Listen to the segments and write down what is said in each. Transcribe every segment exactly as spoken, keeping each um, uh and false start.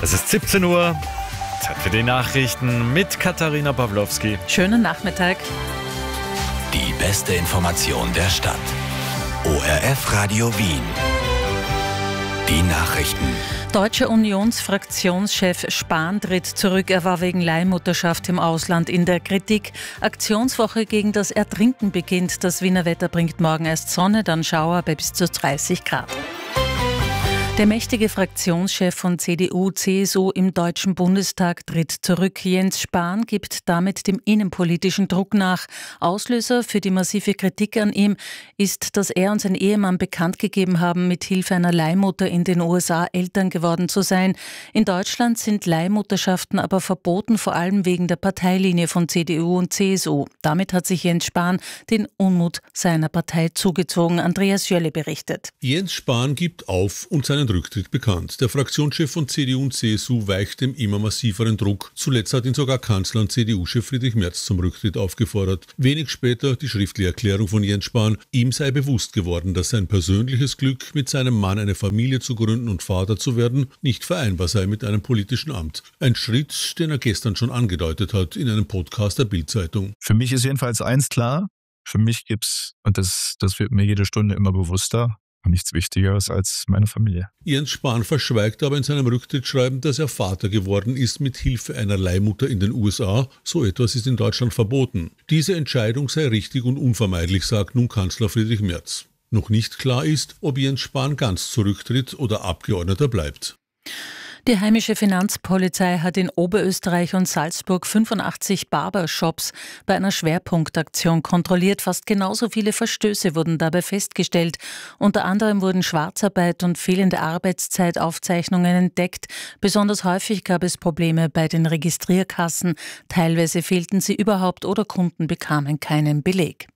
Es ist siebzehn Uhr, Zeit für die Nachrichten mit Katharina Pawlowski. Schönen Nachmittag. Die beste Information der Stadt. O R F Radio Wien. Die Nachrichten. Deutscher Unionsfraktionschef Spahn tritt zurück. Er war wegen Leihmutterschaft im Ausland in der Kritik. Aktionswoche gegen das Ertrinken beginnt. Das Wiener Wetter bringt morgen erst Sonne, dann Schauer bei bis zu dreißig Grad. Der mächtige Fraktionschef von C D U C S U im Deutschen Bundestag tritt zurück. Jens Spahn gibt damit dem innenpolitischen Druck nach. Auslöser für die massive Kritik an ihm ist, dass er und sein Ehemann bekannt gegeben haben, mit Hilfe einer Leihmutter in den U S A Eltern geworden zu sein. In Deutschland sind Leihmutterschaften aber verboten, vor allem wegen der Parteilinie von C D U und C S U. Damit hat sich Jens Spahn den Unmut seiner Partei zugezogen. Andreas Jölle berichtet. Jens Spahn gibt auf und seinen Rücktritt bekannt. Der Fraktionschef von C D U und C S U weicht dem immer massiveren Druck. Zuletzt hat ihn sogar Kanzler und C D U-Chef Friedrich Merz zum Rücktritt aufgefordert. Wenig später die schriftliche Erklärung von Jens Spahn. Ihm sei bewusst geworden, dass sein persönliches Glück, mit seinem Mann eine Familie zu gründen und Vater zu werden, nicht vereinbar sei mit einem politischen Amt. Ein Schritt, den er gestern schon angedeutet hat in einem Podcast der Bild-Zeitung. Für mich ist jedenfalls eins klar. Für mich gibt's, und das, das wird mir jede Stunde immer bewusster, nichts Wichtigeres als meine Familie. Jens Spahn verschweigt aber in seinem Rücktrittsschreiben, dass er Vater geworden ist mit Hilfe einer Leihmutter in den U S A. So etwas ist in Deutschland verboten. Diese Entscheidung sei richtig und unvermeidlich, sagt nun Kanzler Friedrich Merz. Noch nicht klar ist, ob Jens Spahn ganz zurücktritt oder Abgeordneter bleibt. Die heimische Finanzpolizei hat in Oberösterreich und Salzburg fünfundachtzig Barbershops bei einer Schwerpunktaktion kontrolliert. Fast genauso viele Verstöße wurden dabei festgestellt. Unter anderem wurden Schwarzarbeit und fehlende Arbeitszeitaufzeichnungen entdeckt. Besonders häufig gab es Probleme bei den Registrierkassen. Teilweise fehlten sie überhaupt oder Kunden bekamen keinen Beleg.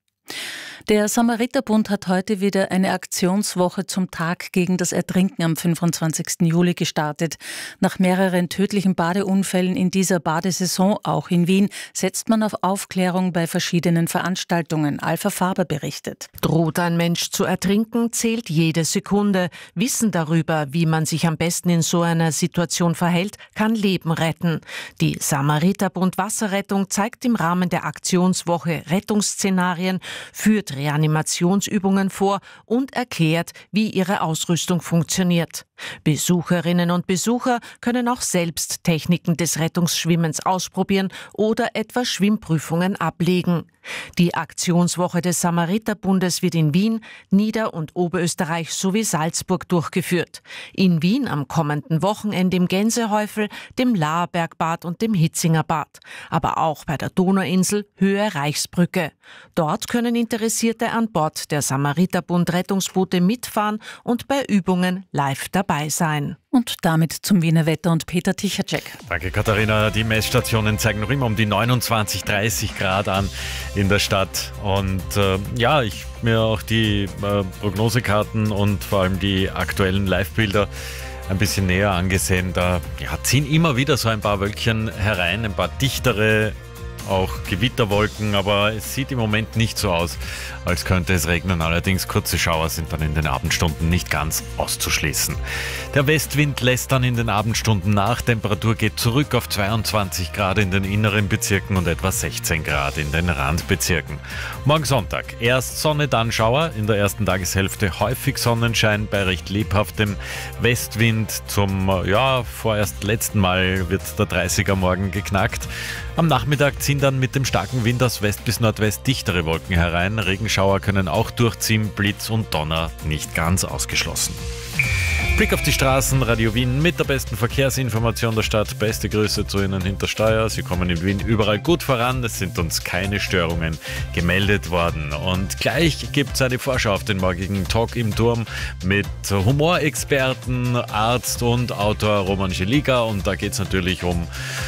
Der Samariterbund hat heute wieder eine Aktionswoche zum Tag gegen das Ertrinken am fünfundzwanzigsten Juli gestartet. Nach mehreren tödlichen Badeunfällen in dieser Badesaison, auch in Wien, setzt man auf Aufklärung bei verschiedenen Veranstaltungen. Alpha Faber berichtet. Droht ein Mensch zu ertrinken, zählt jede Sekunde. Wissen darüber, wie man sich am besten in so einer Situation verhält, kann Leben retten. Die Samariterbund Wasserrettung zeigt im Rahmen der Aktionswoche Rettungsszenarien, führt Reanimationsübungen vor und erklärt, wie ihre Ausrüstung funktioniert. Besucherinnen und Besucher können auch selbst Techniken des Rettungsschwimmens ausprobieren oder etwa Schwimmprüfungen ablegen. Die Aktionswoche des Samariterbundes wird in Wien, Nieder- und Oberösterreich sowie Salzburg durchgeführt. In Wien am kommenden Wochenende im Gänsehäufel, dem Laarbergbad und dem Hitzingerbad. Aber auch bei der Donauinsel Höhe Reichsbrücke. Dort können Interessierte an Bord der Samariterbund Rettungsboote mitfahren und bei Übungen live dabei sein. Und damit zum Wiener Wetter und Peter Tichacek. Danke, Katharina. Die Messstationen zeigen noch immer um die neunundzwanzig, dreißig Grad an in der Stadt. Und äh, ja, ich habe mir auch die äh, Prognosekarten und vor allem die aktuellen Live-Bilder ein bisschen näher angesehen. Da ja, ziehen immer wieder so ein paar Wölkchen herein, ein paar dichtere, auch Gewitterwolken, aber es sieht im Moment nicht so aus, als könnte es regnen. Allerdings kurze Schauer sind dann in den Abendstunden nicht ganz auszuschließen. Der Westwind lässt dann in den Abendstunden nach. Temperatur geht zurück auf zweiundzwanzig Grad in den inneren Bezirken und etwa sechzehn Grad in den Randbezirken. Morgen Sonntag erst Sonne, dann Schauer. In der ersten Tageshälfte häufig Sonnenschein bei recht lebhaftem Westwind. Zum ja vorerst letzten Mal wird der dreißiger morgen geknackt. Am Nachmittag ziehen dann mit dem starken Wind aus West bis Nordwest dichtere Wolken herein. Regenschauer können auch durchziehen, Blitz und Donner nicht ganz ausgeschlossen. Blick auf die Straßen, Radio Wien mit der besten Verkehrsinformation der Stadt. Beste Grüße zu Ihnen hinter Steuer. Sie kommen in Wien überall gut voran. Es sind uns keine Störungen gemeldet worden. Und gleich gibt es eine Vorschau auf den morgigen Talk im Turm mit Humorexperten, Arzt und Autor Roman Scheliga. Und da geht es natürlich um: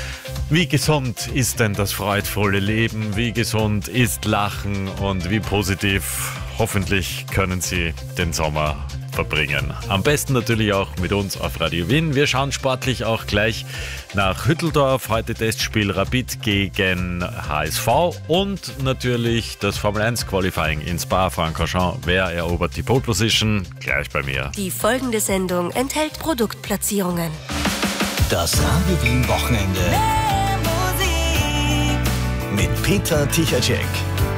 Wie gesund ist denn das freudvolle Leben? Wie gesund ist Lachen? Und wie positiv, hoffentlich, können Sie den Sommer verbringen. Am besten natürlich auch mit uns auf Radio Wien. Wir schauen sportlich auch gleich nach Hütteldorf. Heute Testspiel Rapid gegen H S V und natürlich das Formel eins Qualifying in Spa-Francorchamps. Wer erobert die Pole Position? Gleich bei mir. Die folgende Sendung enthält Produktplatzierungen. Das Radio Wien Wochenende mit Peter Tichacek.